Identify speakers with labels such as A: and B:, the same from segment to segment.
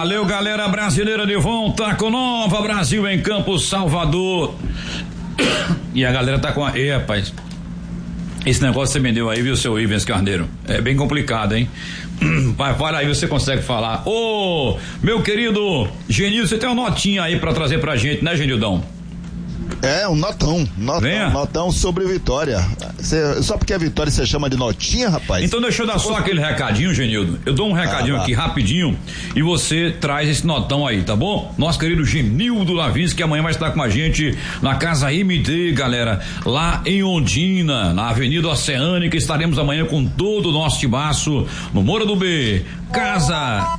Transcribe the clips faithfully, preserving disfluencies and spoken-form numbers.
A: Valeu, galera brasileira de volta com Nova Brasil em Campo Salvador. E a galera tá com a... Ei, rapaz, esse negócio que você me deu aí, viu, seu Ivens Carneiro? É bem complicado, hein? Vai, fala aí, você consegue falar. Ô, oh, meu querido Genildo, você tem uma notinha aí pra trazer pra gente, né, Genildão?
B: É, um notão, notão, notão sobre Vitória. Cê, só porque a Vitória você chama de notinha, rapaz?
A: Então deixa eu dar só aquele recadinho, Genildo. Eu dou um recadinho ah, aqui rapidinho e você traz esse notão aí, tá bom? Nosso querido Genildo Lavins, que amanhã vai estar com a gente na Casa M D, galera, lá em Ondina, na Avenida Oceânica. Estaremos amanhã com todo o nosso tibaço no Moura do B. Casa...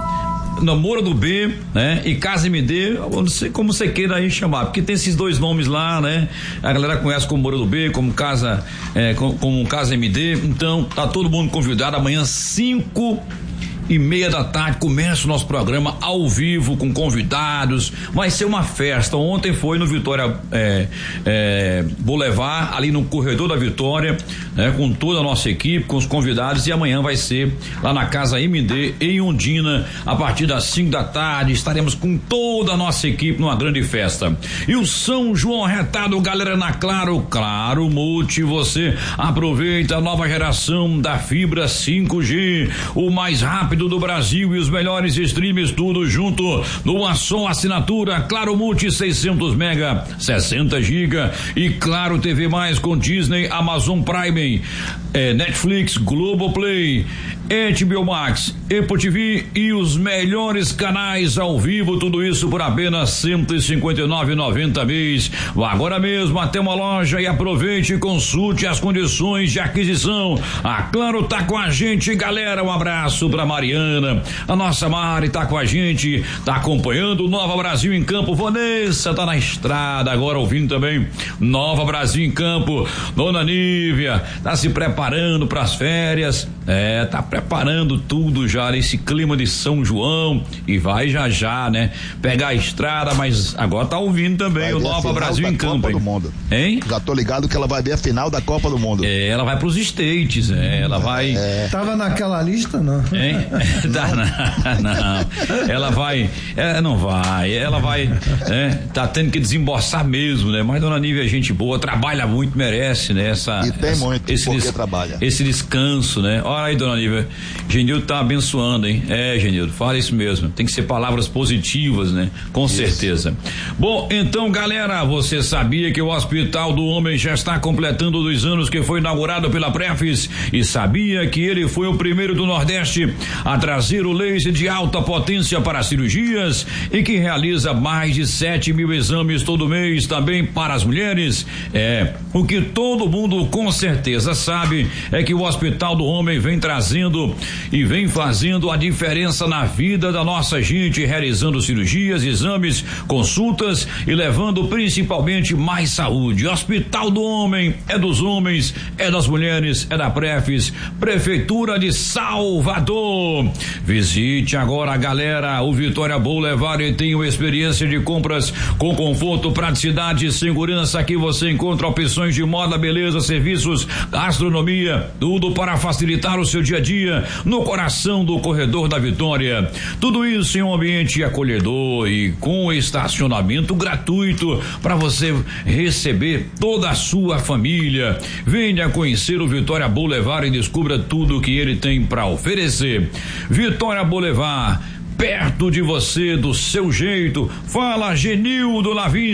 A: na Moura do B, né? E Casa M D, eu não sei como você queira aí chamar, porque tem esses dois nomes lá, né? A galera conhece como Moura do B, como Casa, é, como, como Casa M D, então tá todo mundo convidado amanhã cinco e meia da tarde, começa o nosso programa ao vivo com convidados, vai ser uma festa. Ontem foi no Vitória é, é, Boulevard, ali no corredor da Vitória, né, com toda a nossa equipe, com os convidados, e amanhã vai ser lá na Casa M D em Ondina, a partir das cinco da tarde, estaremos com toda a nossa equipe numa grande festa. E o São João Retado, galera, na Claro, Claro Multi, você aproveita a nova geração da fibra cinco G, o mais rápido do Brasil e os melhores streams, tudo junto numa só assinatura. Claro Multi seiscentos mega, sessenta giga e Claro T V mais com Disney, Amazon Prime, é, Netflix, Globoplay, H B O Max, Apple T V e os melhores canais ao vivo, tudo isso por apenas cento e cinquenta e nove reais e noventa centavos mês. Vá agora mesmo até uma loja e aproveite e consulte as condições de aquisição. A Claro tá com a gente, galera. Um abraço pra Mariana, a nossa Mari tá com a gente, tá acompanhando o Nova Brasil em Campo. Vanessa tá na estrada agora ouvindo também Nova Brasil em Campo. Dona Nívia tá se preparando pras férias, é, tá preparando tudo já nesse clima de São João e vai já já, né, pegar a estrada, mas agora tá ouvindo também o Nova Brasil em Campo.
B: Copa do Mundo.
A: Hein?
B: Já tô ligado que ela vai ver a final da Copa do Mundo.
A: É, ela vai pros States, é, ela vai.
C: É. Tava naquela lista, não?
A: Hein? Tá, não, não. Ela vai, ela não vai, ela vai, né? Tá tendo que desembolsar mesmo, né? Mas Dona Nívia é gente boa, trabalha muito, merece, né? Essa,
B: e tem
A: essa,
B: muito,
A: esse
B: porque
A: des,
B: trabalha.
A: Esse descanso, né? Olha aí, Dona Nívia, Genildo tá abençoando, hein? É, Genildo, fala isso mesmo, tem que ser palavras positivas, né? Com isso. Certeza. Bom, então, galera, você sabia que o Hospital do Homem já está completando dois anos que foi inaugurado pela Prefis, e sabia que ele foi o primeiro do Nordeste a trazer o laser de alta potência para cirurgias e que realiza mais de sete mil exames todo mês também para as mulheres? É, o que todo mundo com certeza sabe é que o Hospital do Homem vem trazendo e vem fazendo a diferença na vida da nossa gente, realizando cirurgias, exames, consultas e levando principalmente mais saúde. Hospital do Homem é dos homens, é das mulheres, é da Prefis, Prefeitura de Salvador. Visite agora, galera, o Vitória Boulevard e tenha uma experiência de compras com conforto, praticidade e segurança. Aqui você encontra opções de moda, beleza, serviços, gastronomia, tudo para facilitar o seu dia a dia no coração do corredor da Vitória. Tudo isso em um ambiente acolhedor e com estacionamento gratuito para você receber toda a sua família. Venha conhecer o Vitória Boulevard e descubra tudo que ele tem para oferecer. Vitória Boulevard, perto de você, do seu jeito. Fala, Genildo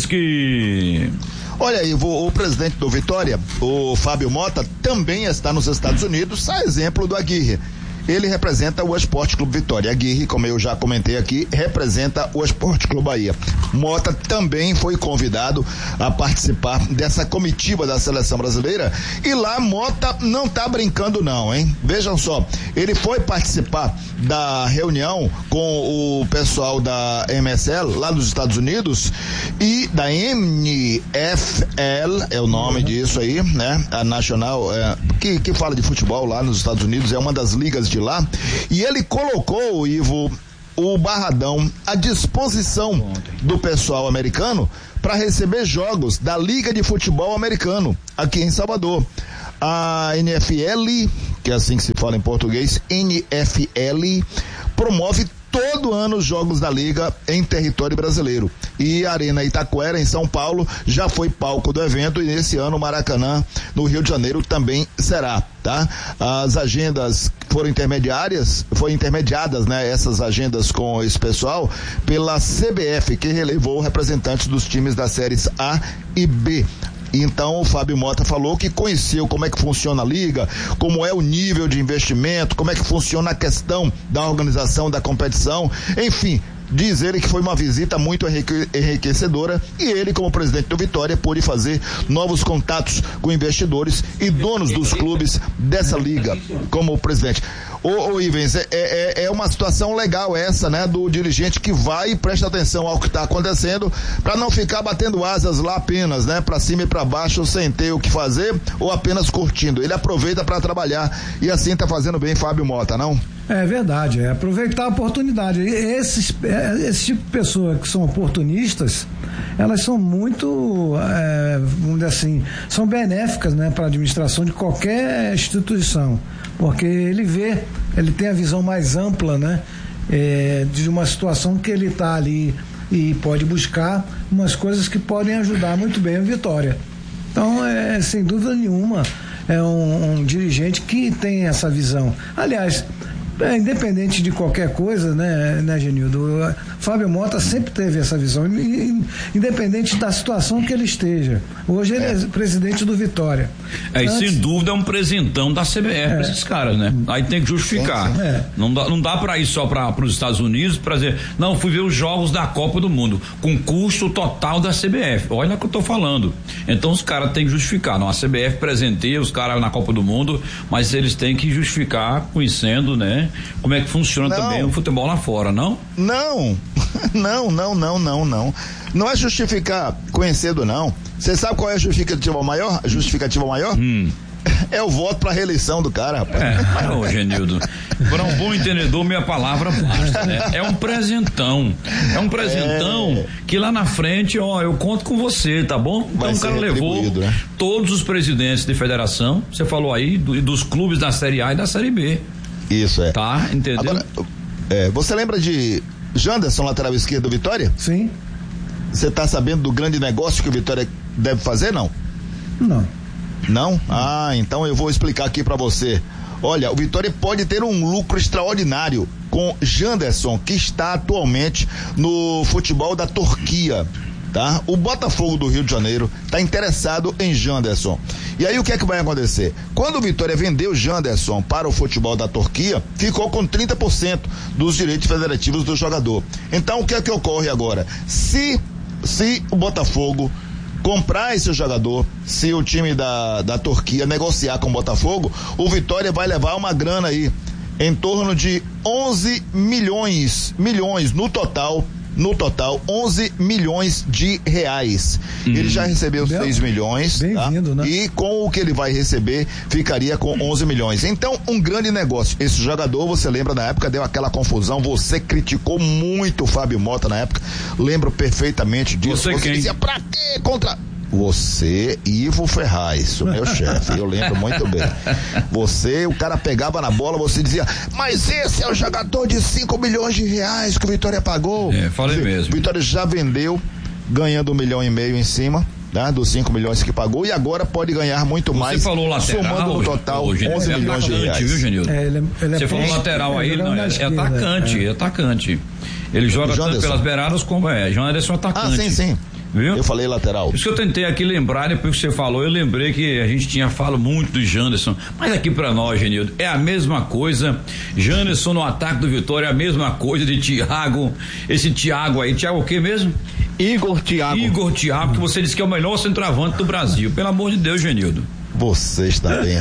A: Lavinski.
B: Olha aí, o, o presidente do Vitória, o Fábio Mota, também está nos Estados Unidos, a exemplo do Aguirre. Ele representa o Esporte Clube Vitória. Aguirre, como eu já comentei aqui, representa o Esporte Clube Bahia. Mota também foi convidado a participar dessa comitiva da seleção brasileira e lá Mota não tá brincando não, hein? Vejam só, ele foi participar da reunião com o pessoal da M S L lá nos Estados Unidos e da N F L, é o nome uhum. disso aí, né? A Nacional, é, que, que fala de futebol lá nos Estados Unidos, é uma das ligas de lá, e ele colocou, Ivo, o Barradão à disposição do pessoal americano para receber jogos da Liga de Futebol Americano aqui em Salvador. A N F L, que é assim que se fala em português, N F L, promove todo ano os jogos da Liga em território brasileiro. E a Arena Itaquera, em São Paulo, já foi palco do evento, e nesse ano o Maracanã, no Rio de Janeiro, também será, tá? As agendas foram intermediárias, foram intermediadas, né? Essas agendas com esse pessoal, pela C B F, que relevou representantes dos times das séries A e B. Então o Fábio Mota falou que conheceu como é que funciona a liga, como é o nível de investimento, como é que funciona a questão da organização da competição, enfim. Diz ele que foi uma visita muito enriquecedora, e ele, como presidente do Vitória, pôde fazer novos contatos com investidores e donos dos clubes dessa liga, como presidente. Ô, ô Ivens, é, é, é uma situação legal essa, né, do dirigente que vai e presta atenção ao que está acontecendo, para não ficar batendo asas lá apenas, né, para cima e para baixo, sem ter o que fazer, ou apenas curtindo. Ele aproveita para trabalhar, e assim está fazendo bem Fábio Mota, não?
C: É verdade, é aproveitar a oportunidade. Esses, esse tipo de pessoas que são oportunistas, elas são muito, é, vamos dizer assim, são benéficas, né, para a administração de qualquer instituição, porque ele vê, ele tem a visão mais ampla, né, é, de uma situação que ele está ali e pode buscar umas coisas que podem ajudar muito bem a Vitória. Então, é, sem dúvida nenhuma, é um, um dirigente que tem essa visão. Aliás, É, independente de qualquer coisa, né, né, Genildo? Fábio Mota sempre teve essa visão, independente da situação que ele esteja. Hoje ele é, é presidente do Vitória.
A: É,
C: Antes...
A: e sem dúvida é um presentão da C B F é. para esses caras, né? Aí tem que justificar. É. Não dá, não dá para ir só para os Estados Unidos para dizer, não, fui ver os jogos da Copa do Mundo, com custo total da C B F. Olha o que eu tô falando. Então os caras têm que justificar. Não, a C B F presenteia os caras na Copa do Mundo, mas eles têm que justificar, conhecendo, né? Como é que funciona não. também o futebol lá fora, não?
B: Não, não, não, não, não, não. Não é justificar conhecendo, não. Você sabe qual é a justificativa maior? A justificativa maior? Hum. É o voto pra reeleição do cara, rapaz.
A: É, ô Genildo, para um bom entendedor, minha palavra basta, né? É um presentão, é um presentão é... que lá na frente, ó, eu conto com você, tá bom? Então o cara levou, né, todos os presidentes de federação, você falou aí, do, dos clubes da Série A e da Série B.
B: Isso, é.
A: Tá, entendeu?
B: Agora, é, você lembra de Janderson, lateral esquerdo do Vitória?
C: Sim.
B: Você tá sabendo do grande negócio que o Vitória deve fazer, não?
C: Não.
B: Não? Ah, então eu vou explicar aqui pra você. Olha, o Vitória pode ter um lucro extraordinário com Janderson, que está atualmente no futebol da Turquia, tá? O Botafogo do Rio de Janeiro está interessado em Janderson. E aí o que é que vai acontecer? Quando o Vitória vendeu Janderson para o futebol da Turquia, ficou com trinta por cento dos direitos federativos do jogador. Então o que é que ocorre agora? Se, se o Botafogo comprar esse jogador, se o time da, da Turquia negociar com o Botafogo, o Vitória vai levar uma grana aí, em torno de onze milhões, milhões no total, no total, onze milhões de reais. Hum. Ele já recebeu Bem, seis milhões,
C: bem-vindo, tá?
B: Né? E com o que ele vai receber, ficaria com onze milhões. Então, um grande negócio. Esse jogador, você lembra, na época, deu aquela confusão, você criticou muito o Fábio Mota na época, lembro perfeitamente disso.
A: Você, você quem?
B: dizia, pra quê? Contra... Você, Ivo Ferraz, o meu chefe, eu lembro muito bem. Você, o cara pegava na bola, você dizia, mas esse é o jogador de cinco milhões de reais que o Vitória pagou.
A: É, falei
B: o
A: mesmo.
B: O Vitória já vendeu, ganhando um milhão e meio em cima, né, dos cinco milhões que pagou, e agora pode ganhar muito
A: você
B: mais.
A: Você falou lateral,
B: somando no total
A: hoje,
B: onze milhões de reais. Viu,
A: Genildo?
C: É, ele, ele
A: você
C: é
A: falou lateral aí, não, é, é atacante, é, é atacante. Ele joga tanto pelas beiradas como é. Janderson é atacante.
B: Ah, sim, sim.
A: Viu?
B: Eu falei lateral.
A: Isso que eu tentei aqui lembrar, depois que você falou, eu lembrei que a gente tinha falado muito do Janderson, mas aqui pra nós, Genildo, é a mesma coisa. Janderson no ataque do Vitória é a mesma coisa de Thiago, esse Thiago aí, Thiago o que mesmo?
B: Igor Thiago.
A: Igor Thiago, que você disse que é o melhor centroavante do Brasil, pelo amor de Deus, Genildo.
B: Você está bem,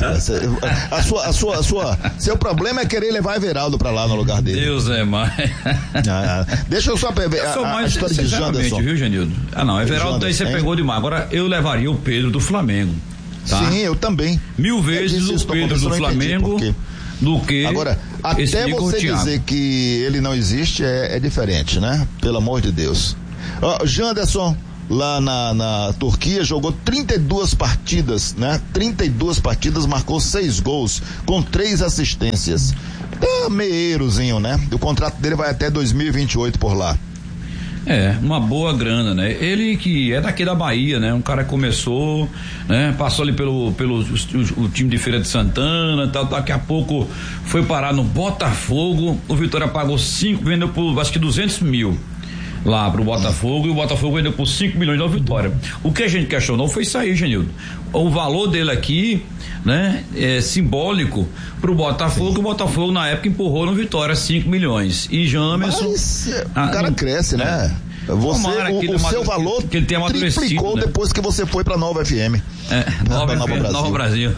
B: a sua, a sua, a sua, seu problema é querer levar Everaldo pra lá no lugar dele.
A: Deus é mais.
B: Ah, deixa eu só ver a, a, a história de Janderson.
A: Viu, Genildo? Ah, não, Everaldo daí você pegou demais. Agora eu levaria o Pedro do Flamengo. Tá?
B: Sim, eu também.
A: Mil vezes o Pedro do Flamengo do que.
B: Agora, até você dizer que ele não existe é, é diferente, né? Pelo amor de Deus. Ó, Janderson, lá na, na Turquia, jogou trinta e duas partidas, né? trinta e duas partidas, marcou seis gols, com três assistências. tá meeirozinho, né? O contrato dele vai até dois mil e vinte e oito por lá.
A: É, uma boa grana, né? Ele que é daqui da Bahia, né? Um cara que começou, né? Passou ali pelo, pelo o, o time de Feira de Santana, tal, daqui a pouco foi parar no Botafogo, o Vitória pagou cinco, vendeu por acho que duzentos mil lá pro Botafogo, e o Botafogo vendeu por cinco milhões da Vitória. O que a gente questionou foi isso aí, Genildo. O valor dele aqui, né, é simbólico pro Botafogo. Sim. O Botafogo na época empurrou no Vitória cinco milhões. E Jamerson.
B: Mas ah, o cara cresce, é, né? Você, o, o seu valor
A: que ele tem
B: triplicou, né? Depois que você foi pra Nova F M.
A: É, Nova, Nova Brasil. Nova Brasil.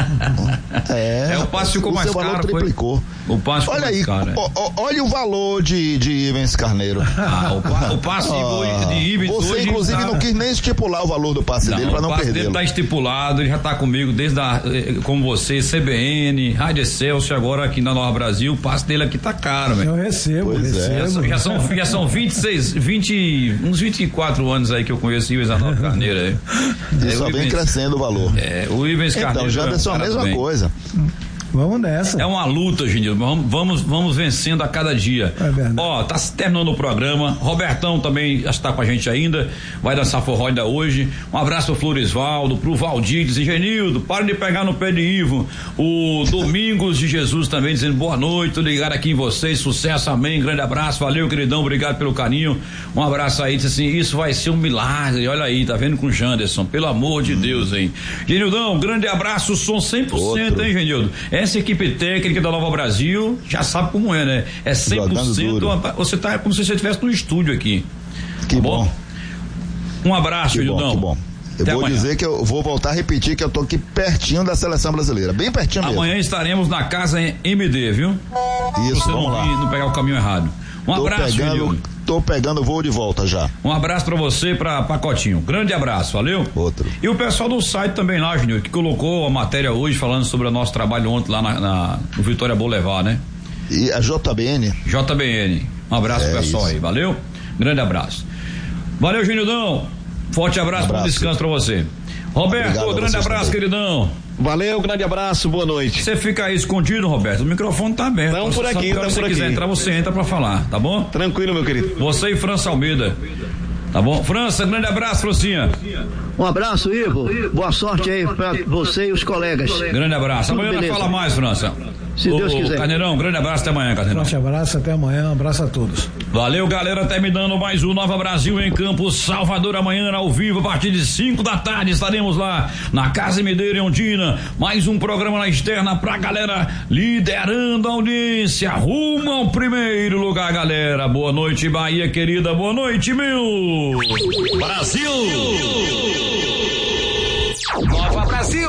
B: É,
A: é, o passe ficou mais caro.
B: O seu valor triplicou.
A: Foi, o passe ficou
B: olha
A: mais
B: aí,
A: caro.
B: O, o, olha o valor de, de Ivens Carneiro.
A: Ah, o, o passe ah, de Ivens
B: você
A: hoje
B: inclusive
A: tá...
B: não quis nem estipular o valor do passe não, dele pra não perder. O passe dele
A: tá estipulado, ele já tá comigo desde a, como você, C B N, Rádio Excelsior, agora aqui na Nova Brasil, o passe dele aqui tá caro, velho.
C: Eu recebo,
B: pois
C: recebo.
B: É.
A: Já são, já são vinte e seis, vinte, uns vinte e quatro anos aí que eu conheço o Ivens Nova Carneiro aí.
B: E é, só vem Ivens, crescendo o valor.
A: É, o Ivens Carneiro.
B: Então, já é a mesma
A: bem.
B: coisa.
C: Vamos nessa.
A: É uma luta, Genildo. Vamos, vamos, vamos vencendo a cada dia.
C: É verdade.
A: Ó, tá se terminando o programa. Robertão também está com a gente ainda. Vai dançar forró ainda hoje. Um abraço pro Florisvaldo, pro Valdir, dizendo, Genildo, para de pegar no pé de Ivo. O Domingos de Jesus também dizendo boa noite, tô ligado aqui em vocês, sucesso, amém, grande abraço, valeu, queridão, obrigado pelo carinho. Um abraço aí, diz assim, isso vai ser um milagre. Olha aí, tá vendo com o Janderson, pelo amor de hum. Deus, hein? Genildão, grande abraço, som cem por cento, Outro. hein, Genildo? Essa equipe técnica da Nova Brasil já sabe como é, né? É cem por cento. Você tá como se você estivesse no estúdio aqui.
B: Que
A: tá
B: bom.
A: bom. Um abraço, Genildão.
B: Que bom. Eu
A: Até
B: vou
A: amanhã.
B: dizer que eu vou voltar a repetir que eu tô aqui pertinho da seleção brasileira, bem pertinho mesmo.
A: Amanhã estaremos na casa M D, viu?
B: Isso,
A: você
B: vamos
A: não,
B: lá.
A: não pegar o caminho errado. Um
B: tô
A: abraço,
B: pegando, tô pegando voo de volta já.
A: Um abraço pra você, pra Pacotinho. Grande abraço, valeu?
B: Outro.
A: E o pessoal do site também lá, Júnior, que colocou a matéria hoje falando sobre o nosso trabalho ontem lá na, na, no Vitória Boulevard, né?
B: E a J B N?
A: J B N. Um abraço
B: é
A: pro pessoal
B: isso.
A: aí, valeu? Grande abraço. Valeu, Junildão. Forte abraço,
B: um abraço.
A: bom descanso pra você. Roberto,
B: Obrigado,
A: grande abraço,
B: também.
A: queridão.
D: Valeu, grande abraço, boa noite.
A: Você fica aí escondido, Roberto, o microfone tá aberto.
D: Estamos por aqui, estamos por aqui. Se
A: você quiser entrar, você entra pra falar, tá bom?
D: Tranquilo, meu querido.
A: Você e França Almeida. Tá bom? França, grande abraço, Francinha.
E: Um abraço, Ivo. Boa sorte aí pra você e os colegas.
A: Grande abraço. Amanhã não fala mais, França.
E: Se
A: ô,
E: Deus quiser.
A: Carneirão, grande abraço, até amanhã, Carneirão.
C: Forte abraço, até amanhã, um abraço a todos.
A: Valeu, galera, terminando mais um Nova Brasil em Campos, Salvador, amanhã ao vivo, a partir de cinco da tarde, estaremos lá na Casa Mineira em Ondina, mais um programa na externa pra galera liderando a audiência, rumo ao primeiro lugar, galera. Boa noite, Bahia querida, boa noite, meu Brasil!
F: Nova Brasil!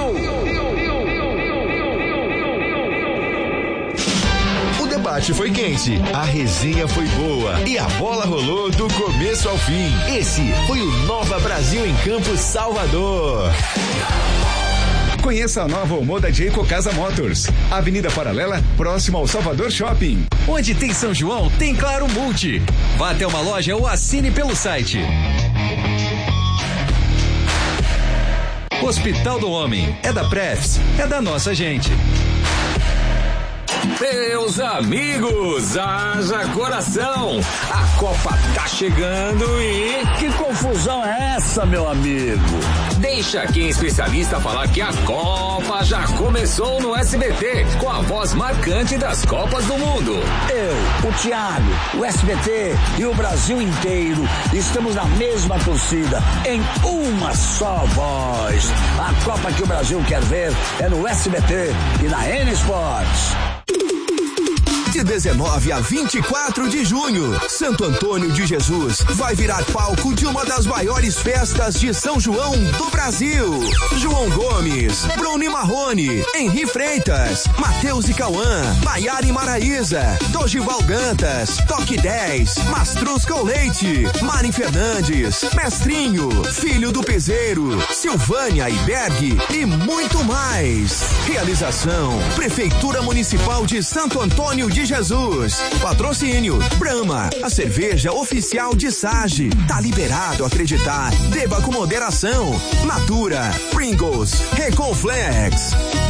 G: O debate foi quente, a resenha foi boa e a bola rolou do começo ao fim. Esse foi o Nova Brasil em Campos, Salvador.
H: Conheça a nova Omoda Jayco Casa Motors, Avenida Paralela, próximo ao Salvador Shopping.
I: Onde tem São João, tem Claro Multi. Vá até uma loja ou assine pelo site. Hospital do Homem, é da Prefs, é da nossa gente.
F: Meus amigos, haja coração, a Copa tá chegando e...
J: Que confusão é essa, meu amigo?
F: Deixa quem é especialista falar que a Copa já começou no S B T, com a voz marcante das Copas do Mundo.
J: Eu, o Thiago, o S B T e o Brasil inteiro estamos na mesma torcida, em uma só voz. A Copa que o Brasil quer ver é no S B T e na N Sports.
G: De dezenove a vinte e quatro de junho, Santo Antônio de Jesus vai virar palco de uma das maiores festas de São João do Brasil. João Gomes, Bruno e Marrone, Henri Freitas, Matheus e Cauã, Maiara e Maraísa, Dogival Gantas, Toque dez, Mastrusca o Leite, Mari Fernandes, Mestrinho, Filho do Peseiro, Silvânia e Berg e muito mais. Realização, Prefeitura Municipal de Santo Antônio de Jesus. Patrocínio Brahma, a cerveja oficial de Sage. Tá liberado acreditar. Beba com moderação. Natura, Pringles, Reconflex.